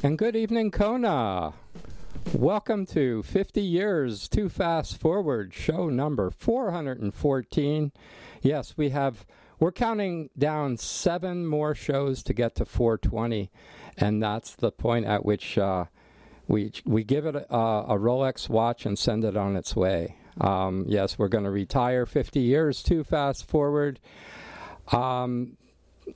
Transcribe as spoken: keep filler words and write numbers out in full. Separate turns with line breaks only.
And good evening, Kona. Welcome to fifty years Too Fast Forward, show number four hundred fourteen. Yes, we have, we're counting down seven more shows to get to four twenty, and that's the point at which uh, we we give it a, a Rolex watch and send it on its way. Um, yes, we're going to retire fifty years Too Fast Forward. Um,